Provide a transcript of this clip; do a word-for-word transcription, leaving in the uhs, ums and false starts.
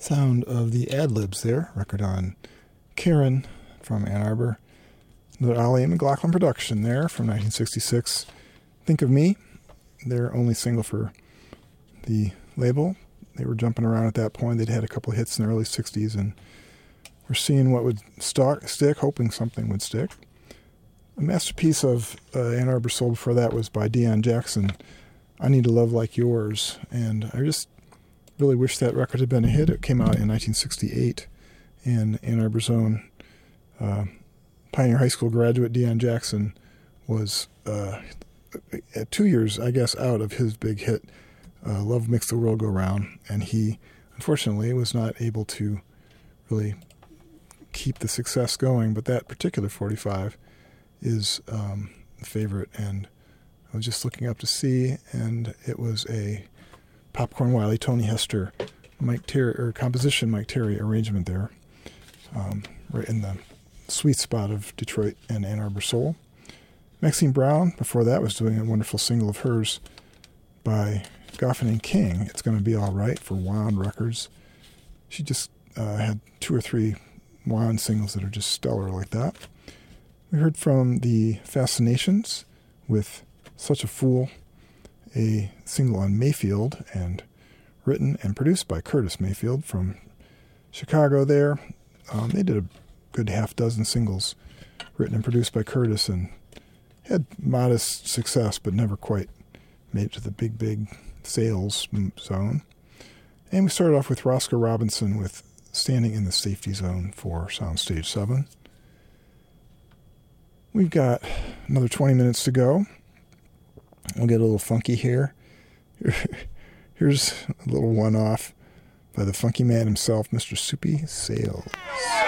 Sound of the Ad-Libs there, record on Karen from Ann Arbor. Another Ollie and McLaughlin production there from nineteen sixty-six. Think of Me, their only single for the label. They were jumping around at that point. They'd had a couple of hits in the early sixties, and we're seeing what would stock, stick, hoping something would stick. A masterpiece of uh, Ann Arbor soul before that was by Deon Jackson, I Need a Love Like Yours, and I just really wish that record had been a hit. It came out in nineteen sixty-eight, and Ann Arbor's own uh, Pioneer High School graduate Deon Jackson was uh, two years, I guess, out of his big hit, uh, Love Makes the World Go Round, and he, unfortunately, was not able to really keep the success going, but that particular forty-five is um, a favorite, and I was just looking up to see, and it was a Popcorn Wiley, Tony Hester, Mike Terry, or composition Mike Terry arrangement there, um, right in the sweet spot of Detroit and Ann Arbor soul. Maxine Brown, before that, was doing a wonderful single of hers by Goffin and King, It's Gonna Be All Right, for Wound Records. She just uh, had two or three Wound singles that are just stellar like that. We heard from the Fascinations with Such a Fool, a single on Mayfield, and written and produced by Curtis Mayfield from Chicago there. Um, they did a good half dozen singles written and produced by Curtis and had modest success, but never quite made it to the big, big sales zone. And we started off with Roscoe Robinson with Standing in the Safety Zone for Soundstage seven. We've got another twenty minutes to go. We'll get a little funky here. Here's a little one-off by the funky man himself, Mister Soupy Sales.